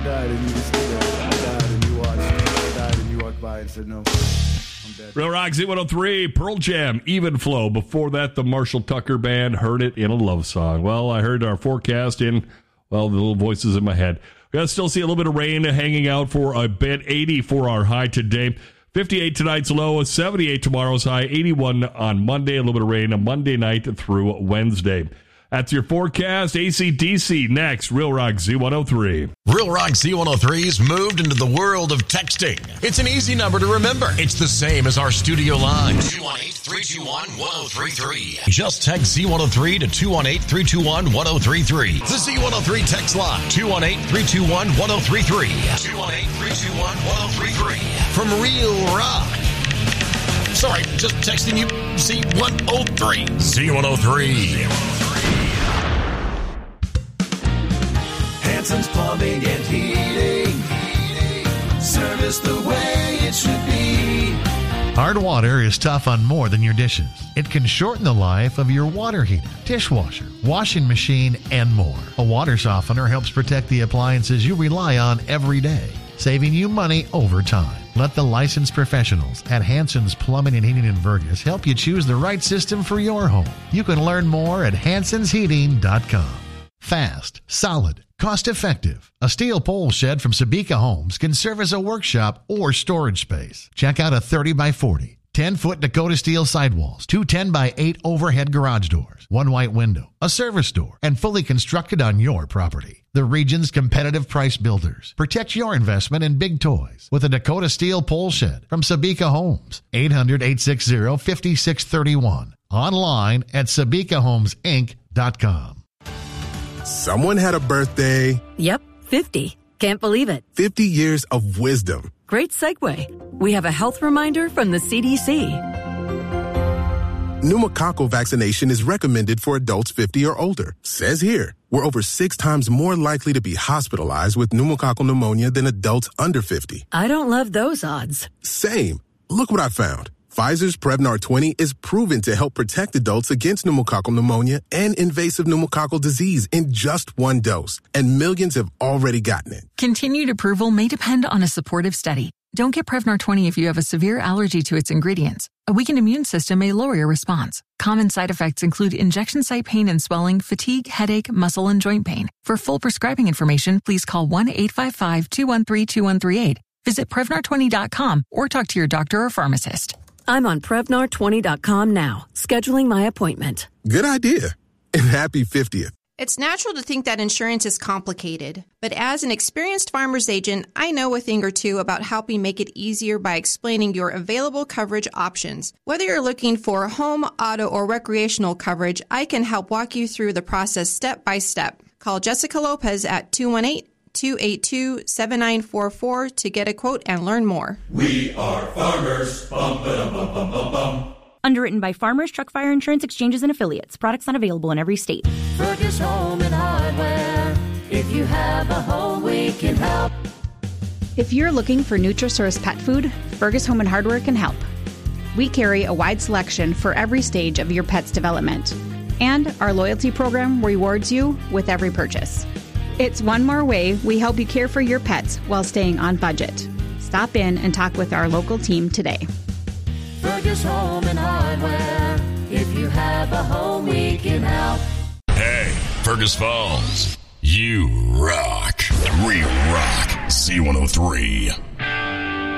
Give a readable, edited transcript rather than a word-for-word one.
died and you just stood there. I died and you watched. I died and you walked by and said no. I'm dead. Real Rock Z103, Pearl Jam, Even Flow. Before that, the Marshall Tucker Band, Heard It in a Love Song. Well, I heard our forecast in, well, the little voices in my head. We got to still see a little bit of rain hanging out for a bit. 80 for our high today. 58 tonight's low, 78 tomorrow's high, 81 on Monday, a little bit of rain on Monday night through Wednesday. That's your forecast. AC/DC next. Real Rock Z103. Real Rock Z103's moved into the world of texting. It's an easy number to remember. It's the same as our studio line. 218-321-1033. Just text Z103 to 218-321-1033. The Z103 text line. 218-321-1033. 218-321-1033. From Real Rock. Sorry, just texting you Z103. Z103. Hanson's Plumbing and Heating. Service the way it should be. Hard water is tough on more than your dishes. It can shorten the life of your water heater, dishwasher, washing machine, and more. A water softener helps protect the appliances you rely on every day, saving you money over time. Let the licensed professionals at Hanson's Plumbing and Heating in Vergas help you choose the right system for your home. You can learn more at hansonsheating.com. Fast, solid, cost-effective. A steel pole shed from Sabika Homes can serve as a workshop or storage space. Check out a 30x40, 10-foot Dakota steel sidewalls, 2 10x8 overhead garage doors, 1 white window, a service door, and fully constructed on your property. The region's competitive price builders. Protect your investment in big toys with a Dakota steel pole shed from Sabika Homes. 800-860-5631. Online at SabikaHomesInc.com. Someone had a birthday. Yep, 50. Can't believe it. 50 years of wisdom. Great segue. We have a health reminder from the CDC. Pneumococcal vaccination is recommended for adults 50 or older. Says here, we're over 6 times more likely to be hospitalized with pneumococcal pneumonia than adults under 50. I don't love those odds. Same. Look what I found. Pfizer's Prevnar 20 is proven to help protect adults against pneumococcal pneumonia and invasive pneumococcal disease in just 1 dose, and millions have already gotten it. Continued approval may depend on a supportive study. Don't get Prevnar 20 if you have a severe allergy to its ingredients. A weakened immune system may lower your response. Common side effects include injection site pain and swelling, fatigue, headache, muscle, and joint pain. For full prescribing information, please call 1-855-213-2138. Visit Prevnar20.com or talk to your doctor or pharmacist. I'm on Prevnar20.com now, scheduling my appointment. Good idea. And happy 50th. It's natural to think that insurance is complicated, but as an experienced farmer's agent, I know a thing or two about helping make it easier by explaining your available coverage options. Whether you're looking for home, auto, or recreational coverage, I can help walk you through the process step by step. Call Jessica Lopez at 218-282-7944 to get a quote and learn more. We are farmers. Bum, ba-dum, bum, bum, bum, bum. Underwritten by Farmers Truck Fire Insurance Exchanges and Affiliates. Products not available in every state. Fergus Home and Hardware. If you have a home, we can help. If you're looking for Nutrisource pet food, Fergus Home and Hardware can help. We carry a wide selection for every stage of your pet's development. And our loyalty program rewards you with every purchase. It's one more way we help you care for your pets while staying on budget. Stop in and talk with our local team today. Fergus Home and Hardware. If you have a home, we can help. Hey, Fergus Falls, you rock. We rock Z103.